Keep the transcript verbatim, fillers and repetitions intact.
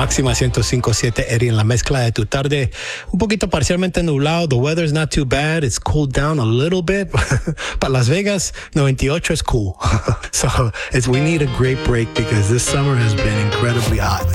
Máxima ciento cinco punto siete, Eddie en la mezcla de tu tarde. Un poquito parcialmente nublado. The weather's not too bad. It's cooled down a little bit. Para Las Vegas, noventa y ocho is cool. So it's, we need a great break because this summer has been incredibly hot.